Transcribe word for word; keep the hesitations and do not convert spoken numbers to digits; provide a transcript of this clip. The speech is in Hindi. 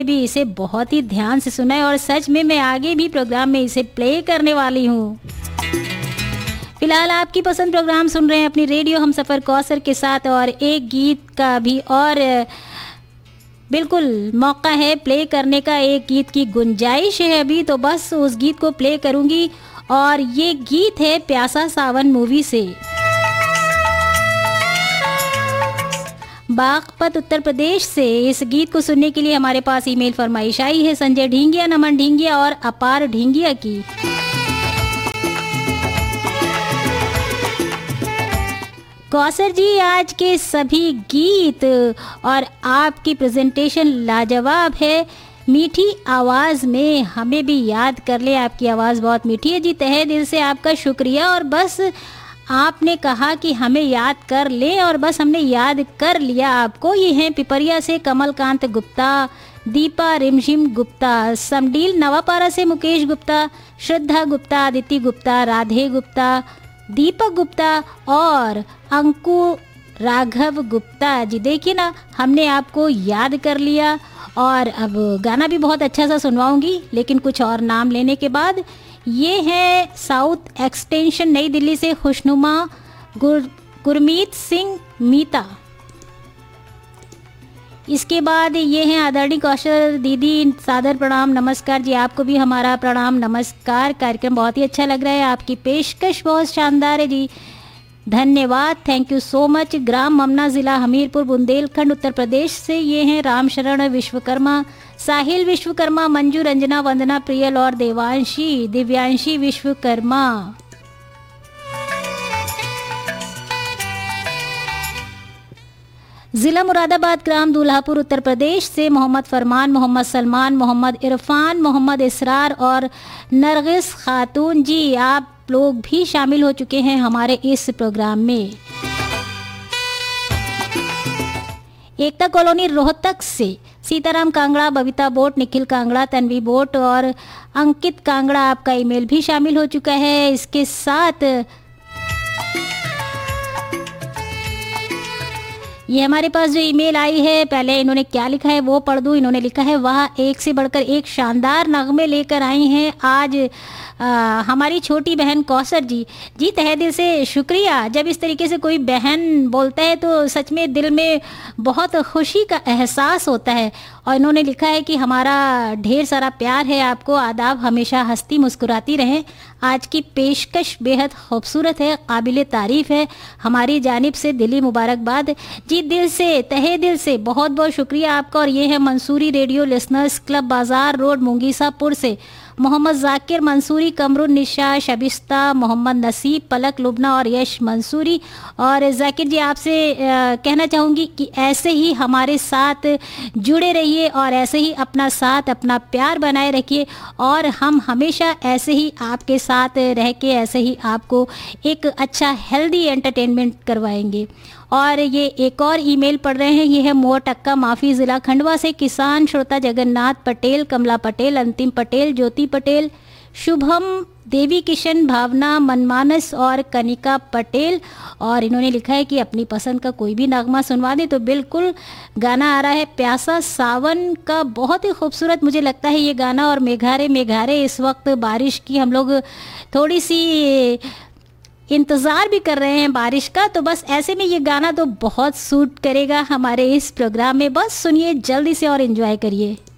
भी इसे बहुत ही ध्यान से सुना है और सच में मैं आगे भी प्रोग्राम में इसे प्ले करने वाली हूँ। फिलहाल आपकी पसंद प्रोग्राम सुन रहे हैं अपनी रेडियो हम सफ़र कौसर के साथ और एक गीत का भी और बिल्कुल मौका है प्ले करने का। एक गीत की गुंजाइश है अभी, तो बस उस गीत को प्ले करूँगी और ये गीत है प्यासा सावन मूवी से। बागपत उत्तर प्रदेश से इस गीत को सुनने के लिए हमारे पास ईमेल फरमाइश आई है संजय ढींगिया, नमन ढींगिया और अपार ढींगिया की। कौसर जी, आज के सभी गीत और आपकी प्रेजेंटेशन लाजवाब है। मीठी आवाज़ में हमें भी याद कर ले, आपकी आवाज़ बहुत मीठी है जी। तहे दिल से आपका शुक्रिया। और बस आपने कहा कि हमें याद कर ले और बस हमने याद कर लिया आपको। ये हैं पिपरिया से कमलकांत गुप्ता, दीपा रिमझिम गुप्ता, समडील नवापारा से मुकेश गुप्ता, श्रद्धा गुप्ता, आदित्य गुप्ता, राधे गुप्ता, दीपक गुप्ता और अंकु राघव गुप्ता जी। देखिए ना, हमने आपको याद कर लिया और अब गाना भी बहुत अच्छा सा सुनवाऊंगी, लेकिन कुछ और नाम लेने के बाद। ये है साउथ एक्सटेंशन नई दिल्ली से खुशनुमा गुर गुरमीत सिंह मीता। इसके बाद ये हैं आदरणीय कौशल दीदी, सादर प्रणाम नमस्कार जी। आपको भी हमारा प्रणाम नमस्कार। कार्यक्रम बहुत ही अच्छा लग रहा है, आपकी पेशकश बहुत शानदार है जी, धन्यवाद, थैंक यू सो मच। ग्राम ममना, ज़िला हमीरपुर, बुंदेलखंड, उत्तर प्रदेश से ये हैं रामशरण विश्वकर्मा, साहिल विश्वकर्मा, मंजू, रंजना, वंदना, प्रियल और देवांशी दिव्यांशी विश्वकर्मा। ज़िला मुरादाबाद, ग्राम दूल्हापुर, उत्तर प्रदेश से मोहम्मद फरमान, मोहम्मद सलमान, मोहम्मद इरफान, मोहम्मद इसरार और नरगिस खातून जी। आप लोग भी शामिल हो चुके हैं हमारे इस प्रोग्राम में। एकता कॉलोनी रोहतक से सीताराम कांगड़ा, बबीता बोट, निखिल कांगड़ा, तन्वी बोट और अंकित कांगड़ा, आपका ईमेल भी शामिल हो चुका है। इसके साथ ये हमारे पास जो ईमेल आई है, पहले इन्होंने क्या लिखा है वो पढ़ दूँ। इन्होंने लिखा है, वह एक से बढ़कर एक शानदार नगमे लेकर आई हैं आज आ, हमारी छोटी बहन कौसर जी। जी तहे दिल से शुक्रिया। जब इस तरीके से कोई बहन बोलता है तो सच में दिल में बहुत खुशी का एहसास होता है। और इन्होंने लिखा है कि हमारा ढेर सारा प्यार है आपको, आदाब, हमेशा हंसती मुस्कुराती रहें। आज की पेशकश बेहद खूबसूरत है, काबिल तारीफ़ है, हमारी जानिब से दिली मुबारकबाद जी। दिल से तहे दिल से बहुत बहुत शुक्रिया आपका। और ये है मंसूरी रेडियो लिसनर्स क्लब, बाज़ार रोड, मुंगीसापुर से मोहम्मद जाकिर मंसूरी, कमरुन निशा, शबिस्ता, मोहम्मद नसीब, पलक लुबना और यश मंसूरी। और जाकिर जी, आपसे कहना चाहूँगी कि ऐसे ही हमारे साथ जुड़े रहिए और ऐसे ही अपना साथ, अपना प्यार बनाए रखिए और हम हमेशा ऐसे ही आपके साथ रह के ऐसे ही आपको एक अच्छा हेल्दी एंटरटेनमेंट करवाएंगे। और ये एक और ईमेल पढ़ रहे हैं, ये है मोर टक्का माफ़ी, ज़िला खंडवा से किसान श्रोता जगन्नाथ पटेल, कमला पटेल, अंतिम पटेल, ज्योति पटेल, शुभम, देवी किशन, भावना, मनमानस और कनिका पटेल। और इन्होंने लिखा है कि अपनी पसंद का कोई भी नगमा सुनवा दें। तो बिल्कुल गाना आ रहा है प्यासा सावन का, बहुत ही खूबसूरत मुझे लगता है ये गाना। और मेघारे मेघारे, इस वक्त बारिश की हम लोग थोड़ी सी इंतज़ार भी कर रहे हैं बारिश का, तो बस ऐसे में ये गाना तो बहुत सूट करेगा हमारे इस प्रोग्राम में। बस सुनिए जल्दी से और एंजॉय करिए।